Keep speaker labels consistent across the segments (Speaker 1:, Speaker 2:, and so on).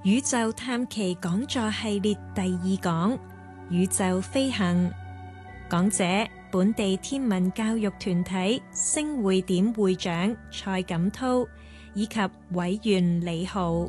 Speaker 1: 宇宙探奇講座系列第2講宇宙飛行，講者本地天文教育團體星匯點會長蔡錦濤以及委員李浩。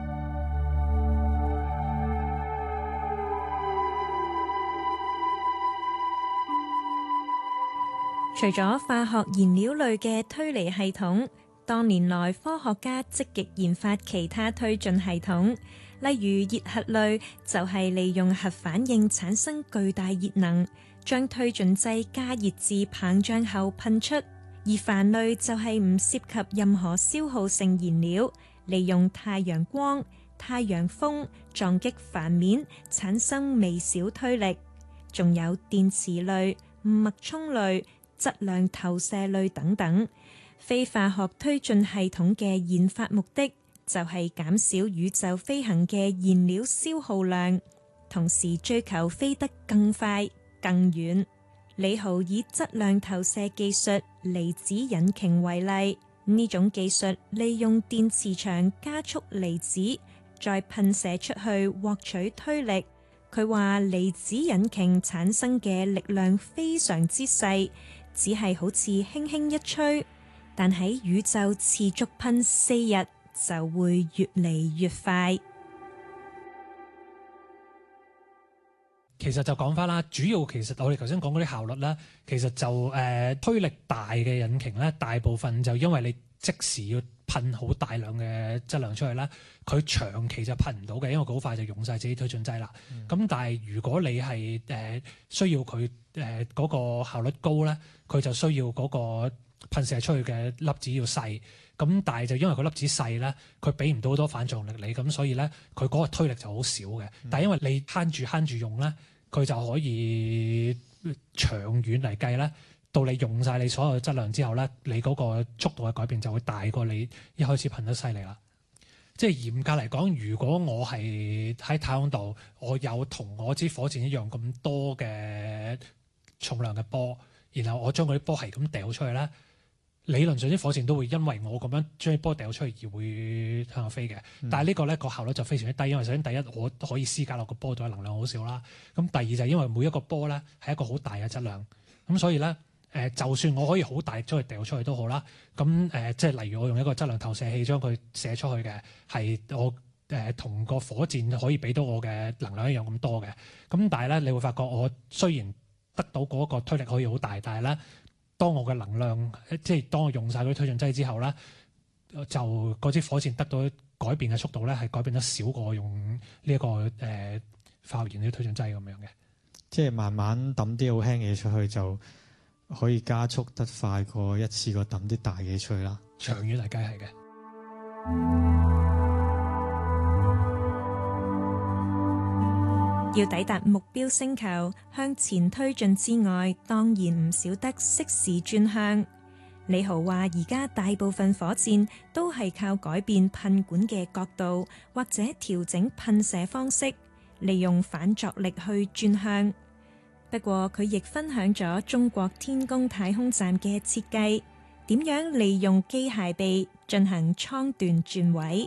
Speaker 1: 除咗化學燃料類嘅推理系統，多年來科學家積極研發其他推進系統，例如熱核類就係利用核反應產生巨大熱能，將推進劑加熱至膨脹後噴出；而帆類就係唔涉及任何消耗性燃料，利用太陽光、太陽風撞擊帆面產生微小推力。仲有電磁類、脈衝類、質量投射類等等。非化學推進系統嘅研發目的就係減少宇宙飛行嘅燃料消耗量，同時追求飛得更快更遠。李浩以質量投射技術離子引擎為例，呢種技術利用電磁場加速離子，再噴射出去獲取推力。佢話離子引擎產生嘅力量非常之細，只係好似輕輕一吹，但喺宇宙持續噴4日就會越嚟越快。
Speaker 2: 其實就講翻啦，主要其實我哋頭先講嗰啲效率咧，其實就推力大嘅引擎咧，大部分就因為你即時要噴好大量嘅質量出去啦，佢長期就噴唔到嘅，因為佢好快就用晒自己推進劑啦。咁但係如果你係需要佢嗰個效率高咧，佢就需要嗰個噴射出去嘅粒子要細。咁但係就因為個粒子細咧，佢俾唔到好多反作用力你，咁所以咧佢嗰個推力就好少嘅。但係因為你慳住用咧，佢就可以長遠嚟計咧。到你用晒你所有嘅質量之後咧，你嗰個速度嘅改變就會大過你一開始噴得犀利啦。即係嚴格嚟講，如果我係喺太空度，我有同我支火箭一樣咁多嘅重量嘅波，然後我將嗰啲波係咁掉出去咧，理論上啲火箭都會因為我咁樣將啲波掉出去而會向後飛嘅。但係呢個咧個效率就非常之低，因為首先第一我可以施加落個波度嘅能量好少啦，咁第二就係因為每一個波咧係一個好大嘅質量，咁所以咧。就算我可以好大將佢掉出去都好啦，咁即係例如我用一個質量投射器將佢射出去嘅，係我同個火箭可以俾到我嘅能量一樣咁多嘅。咁但係咧，你會發覺我雖然得到嗰個推力可以好大，但係咧，當我嘅能量即係當我用晒嗰啲推進劑之後咧，就嗰支火箭得到改變嘅速度咧係改變得少過我用呢一個化學燃料推進劑咁樣嘅。
Speaker 3: 即係慢慢抌啲好輕嘢出去就可以加速得快過一次過抌啲大嘢出去啦。
Speaker 2: 長遠嚟計係嘅。
Speaker 1: 要抵達目標星球，向前推進之外，當然唔少得適時轉向。李浩話：而家大部分火箭都係靠改變噴管嘅角度，或者調整噴射方式，利用反作力去轉向。不過佢亦分享咗中國天宮太空站嘅設計，點樣利用機械臂進行艙段轉位。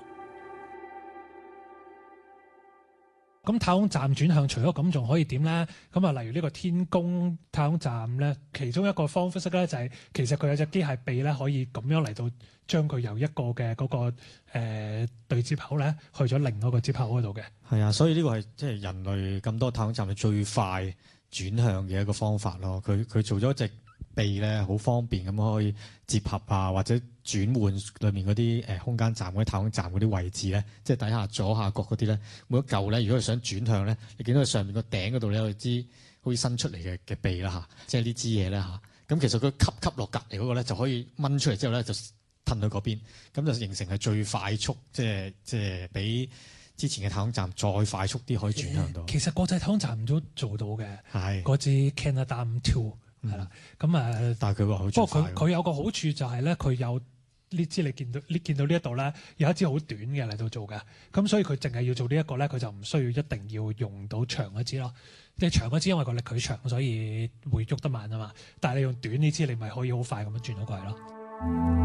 Speaker 2: 咁太空站轉向除咗咁仲可以點咧？咁啊，例如呢個天宮太空站咧，其中一個方式咧就係其實佢有隻機械臂咧，可以咁樣嚟到將佢由一個嘅嗰個對接口咧，去咗另一個接口嗰度嘅。
Speaker 3: 係啊，所以呢個係即係人類咁多太空站嘅最快轉向嘅一個方法咯，佢做咗隻臂咧，好方便咁可以接合啊，或者轉換裏面嗰啲空間站嗰啲太空站嗰啲位置咧，即係底下左下角嗰啲咧，每一嚿咧，如果佢想轉向咧，你見到佢上面個頂嗰度咧有支好似伸出嚟嘅臂啦嚇，即係呢支嘢咧嚇，咁其實佢吸落隔離嗰個咧就可以掹出嚟之後咧就褪去嗰邊，咁就形成係最快速，即係比之前嘅太空站再快速啲可以轉向到。
Speaker 2: 其實國際太空站都做到嘅，
Speaker 3: 係
Speaker 2: 嗰支 Canadarm2係啦。咁
Speaker 3: 但係佢話好快。
Speaker 2: 不過佢有個好處就係咧，佢有呢支你見到呢一度咧，有一支好短嘅嚟到做嘅。咁所以佢淨係要做呢一個咧，佢就唔需要一定要用到長嗰支咯。即係長嗰支因為個力佢長，所以會喐得慢啊嘛。但係你用短呢支，你咪可以好快咁樣轉到過嚟咯。